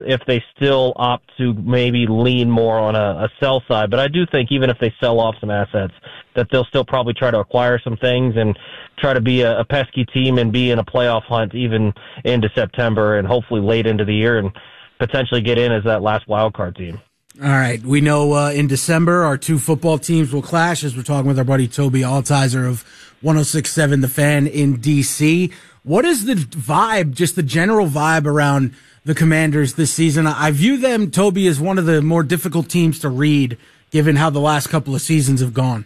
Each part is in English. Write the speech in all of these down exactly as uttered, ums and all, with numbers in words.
if they still opt to maybe lean more on a, a sell side. But I do think even if they sell off some assets, that they'll still probably try to acquire some things and try to be a, a pesky team and be in a playoff hunt even into September and hopefully late into the year and potentially get in as that last wild card team. All right. We know uh, in December our two football teams will clash as we're talking with our buddy Toby Altizer of one oh six point seven The Fan in D C. What is the vibe, just the general vibe around the Commanders this season? I view them, Toby, as one of the more difficult teams to read given how the last couple of seasons have gone.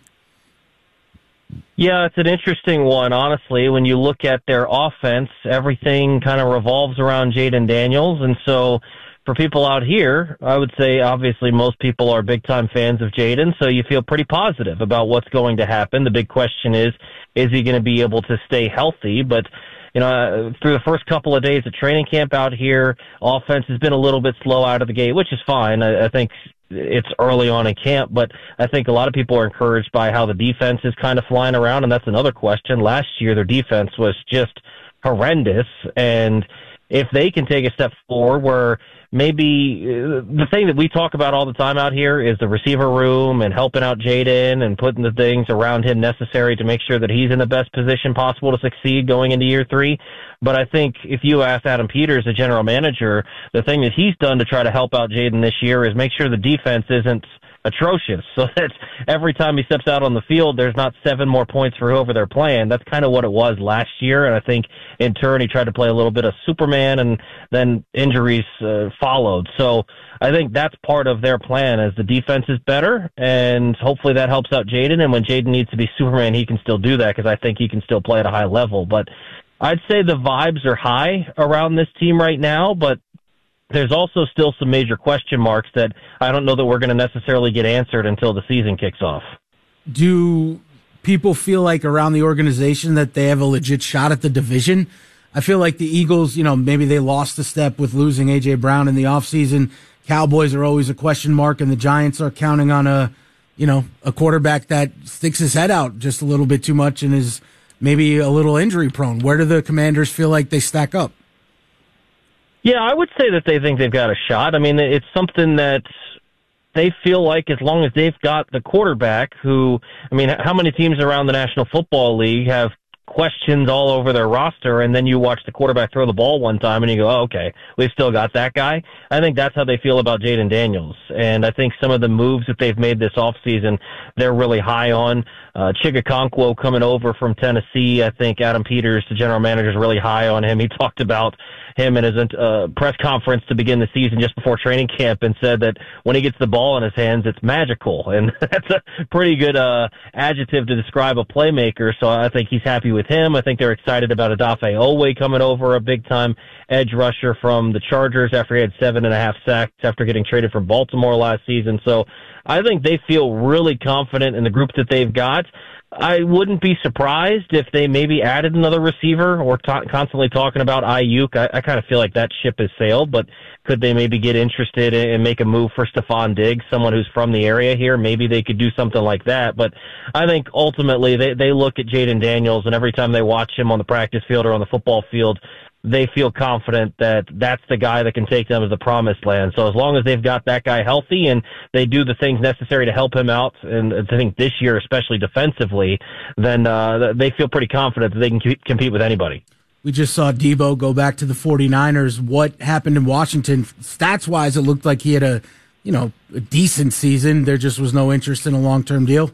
Yeah, it's an interesting one, honestly. When you look at their offense, everything kind of revolves around Jaden Daniels. And so for people out here, I would say obviously most people are big-time fans of Jaden, so you feel pretty positive about what's going to happen. The big question is, is he going to be able to stay healthy? But you know, through the first couple of days of training camp out here, offense has been a little bit slow out of the gate, which is fine. I, I think it's early on in camp, but I think a lot of people are encouraged by how the defense is kind of flying around, and that's another question. Last year, their defense was just horrendous, and if they can take a step forward where maybe uh, the thing that we talk about all the time out here is the receiver room and helping out Jaden and putting the things around him necessary to make sure that he's in the best position possible to succeed going into year three. But I think if you ask Adam Peters, the general manager, the thing that he's done to try to help out Jaden this year is make sure the defense isn't atrocious, so that every time he steps out on the field, there's not seven more points for whoever they're playing. That's kind of what it was last year, and I think in turn he tried to play a little bit of Superman, and then injuries uh, followed. So I think that's part of their plan, as the defense is better, and hopefully that helps out Jaden, and when Jaden needs to be Superman, he can still do that, because I think he can still play at a high level. But I'd say the vibes are high around this team right now, but there's also still some major question marks that I don't know that we're going to necessarily get answered until the season kicks off. Do people feel like around the organization that they have a legit shot at the division? I feel like the Eagles, you know, maybe they lost a step with losing A J Brown in the offseason. Cowboys are always a question mark, and the Giants are counting on a, you know, a quarterback that sticks his head out just a little bit too much and is maybe a little injury prone. Where do the Commanders feel like they stack up? Yeah, I would say that they think they've got a shot. I mean, it's something that they feel like as long as they've got the quarterback who, I mean, how many teams around the National Football League have questions all over their roster, and then you watch the quarterback throw the ball one time and you go, oh, okay, we've still got that guy? I think that's how they feel about Jaden Daniels. And I think some of the moves that they've made this offseason, they're really high on. Uh, Chigakonkwo coming over from Tennessee, I think Adam Peters, the general manager, is really high on him. He talked about him in his uh, press conference to begin the season just before training camp and said that when he gets the ball in his hands, it's magical. And that's a pretty good uh, adjective to describe a playmaker, so I think he's happy with him. I think they're excited about Odafe Oweh coming over, a big-time edge rusher from the Chargers after he had seven and a half sacks after getting traded from Baltimore last season. So I think they feel really confident in the group that they've got. I wouldn't be surprised if they maybe added another receiver or ta- constantly talking about Ayuk. I, I kind of feel like that ship has sailed, but could they maybe get interested in, and make a move for Stephon Diggs, someone who's from the area here? Maybe they could do something like that. But I think ultimately they, they look at Jaden Daniels, and every time they watch him on the practice field or on the football field, they feel confident that that's the guy that can take them to the promised land. So as long as they've got that guy healthy and they do the things necessary to help him out, and I think this year especially defensively, then uh, they feel pretty confident that they can compete with anybody. We just saw Debo go back to the 49ers. What happened in Washington? Stats-wise, it looked like he had a, you know, a decent season. There just was no interest in a long-term deal.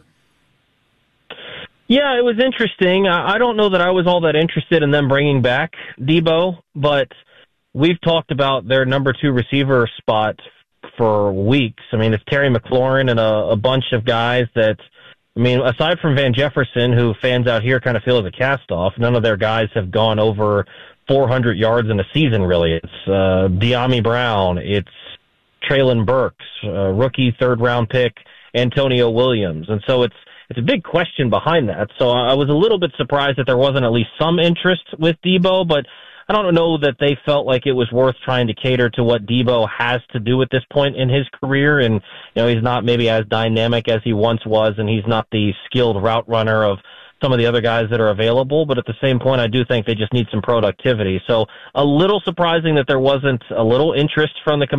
Yeah, it was interesting. I don't know that I was all that interested in them bringing back Debo, but we've talked about their number two receiver spot for weeks. I mean, it's Terry McLaurin and a, a bunch of guys that, I mean, aside from Van Jefferson, who fans out here kind of feel is a cast-off, none of their guys have gone over four hundred yards in a season, really. It's uh, De'Ami Brown, it's Treylon Burks, uh, rookie third-round pick, Antonio Williams. And so it's It's a big question behind that. So I was a little bit surprised that there wasn't at least some interest with Debo, but I don't know that they felt like it was worth trying to cater to what Debo has to do at this point in his career. And, you know, he's not maybe as dynamic as he once was, and he's not the skilled route runner of some of the other guys that are available, but at the same point, I do think they just need some productivity. So a little surprising that there wasn't a little interest from the